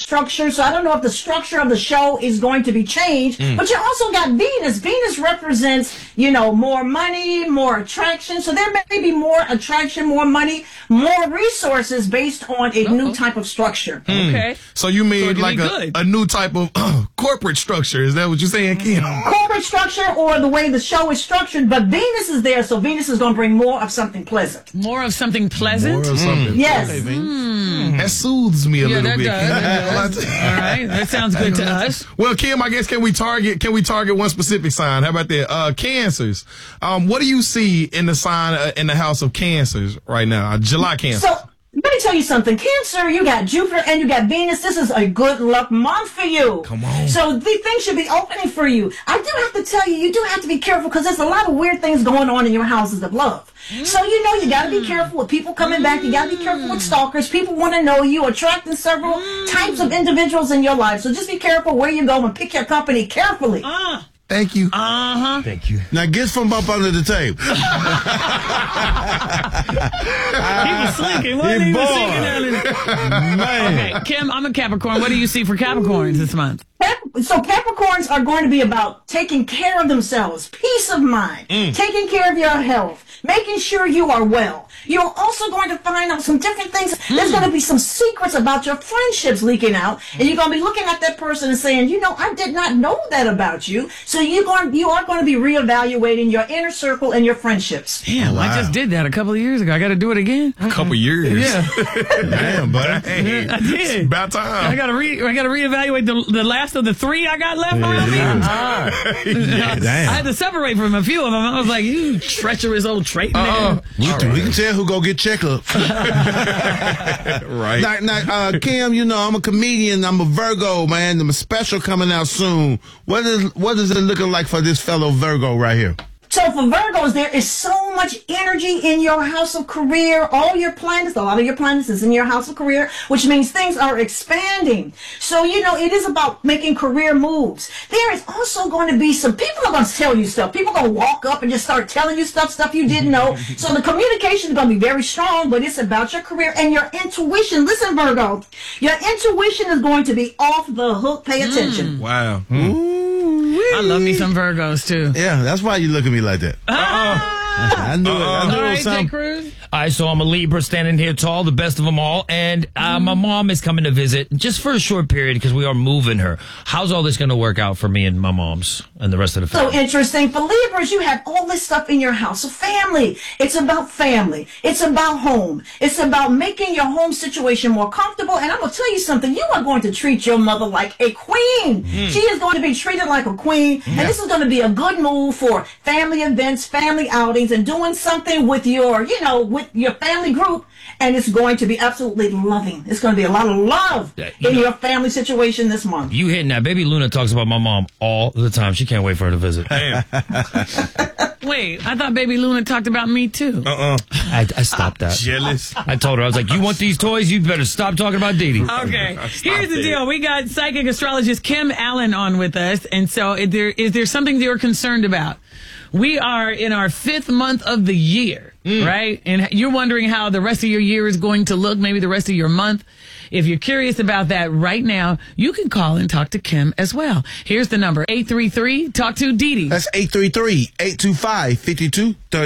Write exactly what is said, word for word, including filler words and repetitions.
structure, so I don't know if the structure of the show is going to be changed. Mm. But you also got Venus. Venus represents, you know, more money, more attraction. So there may be more attraction, more money, more resources based on a Uh-oh. new type of structure. Mm. Okay. So you mean so like a, a new type of uh, corporate structure? Is that what you're saying, Kim? Corporate structure or the way the show is structured, but Venus is there, so Venus is going to bring more of something pleasant. More of something pleasant? More of something mm. Yes. pleasant. Mm. That soothes me a yeah, little that bit. Does, that does. All right. That sounds good to us. Well, Kim, I guess can we target can we target one specific sign? How about that? Uh, cancers. Um, what do you see in the sign uh, in the house of Cancers right now? Uh, July Cancer. So, let me tell you something. Cancer, you got Jupiter and you got Venus. This is a good luck month for you. Come on. So the things should be opening for you. I do have to tell you, you do have to be careful because there's a lot of weird things going on in your houses of love. So, you know, you got to be careful with people coming back. You got to be careful with stalkers. People want to know you, attracting several types of individuals in your life. So just be careful where you go and pick your company carefully. Uh. Thank you. Uh-huh. Thank you. Now get some up under the table. He was slinking. What he was slinking down in Man. Okay, Kim, I'm a Capricorn. What do you see for Capricorns this month? So Capricorns are going to be about taking care of themselves, peace of mind, mm. taking care of your health, making sure you are well. You're also going to find out some different things. Mm. There's going to be some secrets about your friendships leaking out, and you're going to be looking at that person and saying, you know, I did not know that about you. So you're going, you are going to be reevaluating your inner circle and your friendships. Damn, wow. I just did that a couple of years ago. I got to do it again. A couple of years. Yeah. Damn, buddy. Hey, I did. It's about time. I got to re, I got to reevaluate the the last of the three I got left around me. Uh-huh. yeah, damn. I had to separate from a few of them. I was like, you treacherous old trait man. Uh-uh. We, right. we can tell who go get checkups. Right. Now, now uh, Kim, you know, I'm a comedian. I'm a Virgo, man. I'm a special coming out soon. What is what is it looking like for this fellow Virgo right here? So for Virgos, there is so much energy in your house of career. All your planets, a lot of your planets is in your house of career, which means things are expanding. So, you know, it is about making career moves. There is also going to be some people are going to tell you stuff. People are going to walk up and just start telling you stuff, stuff you didn't know. So the communication is going to be very strong, but it's about your career and your intuition. Listen, Virgo, your intuition is going to be off the hook. Pay attention. Mm. Wow. Mm. Ooh. I love me some Virgos, too. Yeah, that's why you look at me like that. Ah! I knew it. I knew all it right, was something. J. Cruz. All right, so I'm a Libra standing here tall, the best of them all. And uh, my mom is coming to visit just for a short period because we are moving her. How's all this going to work out for me and my mom's and the rest of the family? So interesting. For Libras, you have all this stuff in your house. So family. It's about family. It's about home. It's about making your home situation more comfortable. And I'm going to tell you something. You are going to treat your mother like a queen. Mm. She is going to be treated like a queen. Yeah. And this is going to be a good move for family events, family outings, and doing something with your, you know, with your family group, and it's going to be absolutely loving. It's going to be a lot of love yeah, you in know, your family situation this month. You hitting that. Baby Luna talks about my mom all the time. She can't wait for her to visit. Damn. Wait, I thought Baby Luna talked about me, too. Uh-uh. I, I stopped that. Jealous. I told her, I was like, you want these toys? You better stop talking about Dee Dee. Okay. Here's the deal. We got psychic astrologist Kim Allen on with us. And so is there, is there something you're concerned about? We are in our fifth month of the year, mm. right? And you're wondering how the rest of your year is going to look, maybe the rest of your month. If you're curious about that right now, you can call and talk to Kim as well. Here's the number, eight three three, talk to Dee Dee. That's eight three three, eight two five, five two three zero.